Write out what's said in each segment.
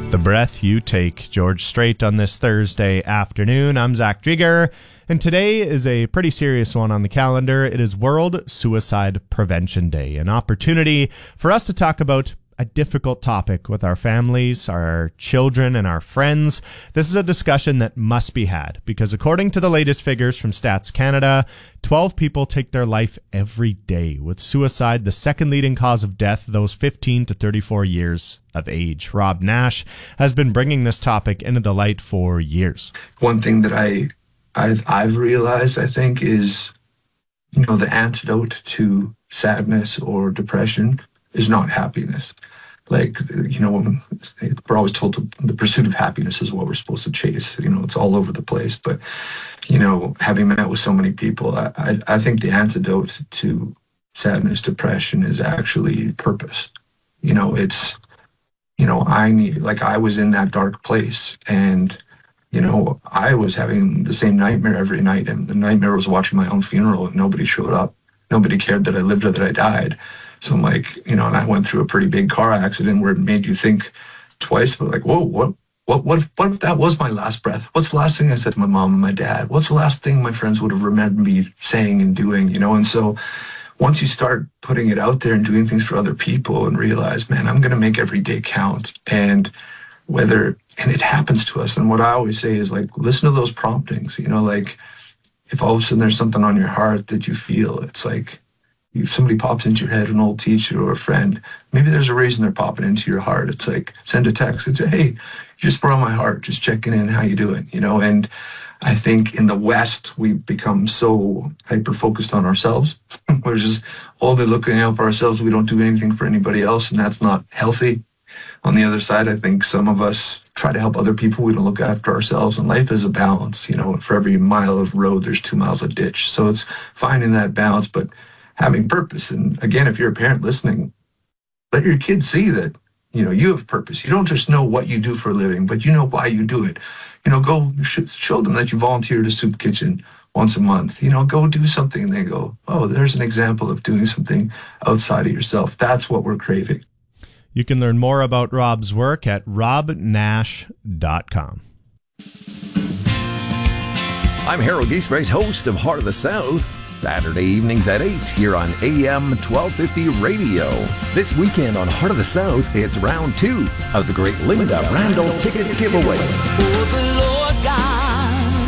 The breath you take. George Strait on this Thursday afternoon. I'm Zach Drieger, and today is a pretty serious one on the calendar. It is World Suicide Prevention Day, an opportunity for us to talk about a difficult topic with our families, our children, and our friends. This is a discussion that must be had because according to the latest figures from Stats Canada, 12 people take their life every day, with suicide the second leading cause of death, those 15 to 34 years of age. Rob Nash has been bringing this topic into the light for years. One thing that I've realized, I think, is, the antidote to sadness or depression is not happiness. We're always told the pursuit of happiness is what we're supposed to chase. It's all over the place. But, having met with so many people, I think the antidote to sadness, depression is actually purpose. I was in that dark place and, I was having the same nightmare every night. And the nightmare was watching my own funeral and nobody showed up. Nobody cared that I lived or that I died. So I'm like, and I went through a pretty big car accident where it made you think twice, but like, whoa, what if that was my last breath? What's the last thing I said to my mom and my dad? What's the last thing my friends would have remembered me saying and doing, And so once you start putting it out there and doing things for other people and realize, man, I'm going to make every day count. And it happens to us. And what I always say is listen to those promptings, if all of a sudden there's something on your heart that you feel, it's like, if somebody pops into your head, an old teacher or a friend, maybe there's a reason they're popping into your heart. It's like, send a text and say, hey, you just brought my heart, just checking in, how you doing, And I think in the West, we've become so hyper-focused on ourselves. We're just only looking out for ourselves. We don't do anything for anybody else, and that's not healthy. On the other side, I think some of us try to help other people. We don't look after ourselves, and life is a balance. For every mile of road, there's 2 miles of ditch. So it's finding that balance, but having purpose. And again, if you're a parent listening, let your kids see that, you have purpose. You don't just know what you do for a living, but you know why you do it. Go show them that you volunteer at a soup kitchen once a month. Go do something and they go, oh, there's an example of doing something outside of yourself. That's what we're craving. You can learn more about Rob's work at robnash.com. I'm Harold Giesbrecht, host of Heart of the South, Saturday evenings at 8 here on AM 1250 Radio. This weekend on Heart of the South, it's round 2 of the Great Linda Randall Ticket Giveaway. For the Lord God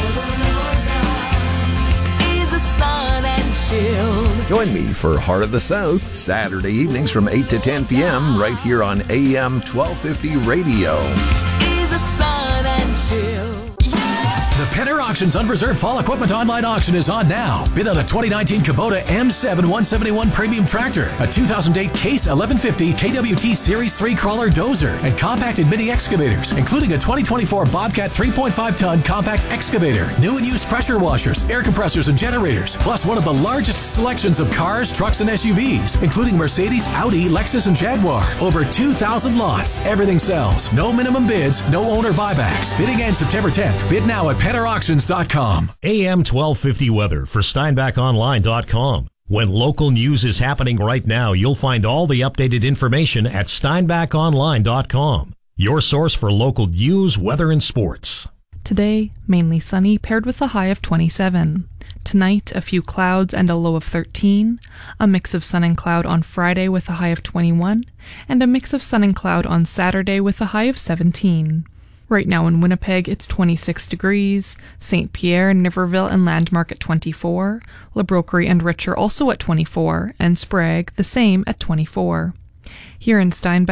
is a sun and shield. Join me for Heart of the South, Saturday evenings from 8 to 10 p.m. right here on AM 1250 Radio. Is a sun and shield. The Penner Auctions Unreserved Fall Equipment Online Auction is on now. Bid on a 2019 Kubota M7 171 Premium Tractor, a 2008 Case 1150 KWT Series 3 Crawler Dozer, and compacted mini excavators, including a 2024 Bobcat 3.5-ton compact excavator, new and used pressure washers, air compressors, and generators, plus one of the largest selections of cars, trucks, and SUVs, including Mercedes, Audi, Lexus, and Jaguar. Over 2,000 lots. Everything sells. No minimum bids, no owner buybacks. Bidding ends September 10th. Bid now at PennerAuctions.com. AM 1250 weather for SteinbachOnline.com. When local news is happening right now, you'll find all the updated information at SteinbachOnline.com. Your source for local news, weather, and sports. Today, mainly sunny, paired with a high of 27. Tonight, a few clouds and a low of 13. A mix of sun and cloud on Friday with a high of 21. And a mix of sun and cloud on Saturday with a high of 17. Right now in Winnipeg, it's 26 degrees, St. Pierre, Niverville, and Landmark at 24, La Broquerie and Richer also at 24, and Sprague the same at 24. Here in Steinbach,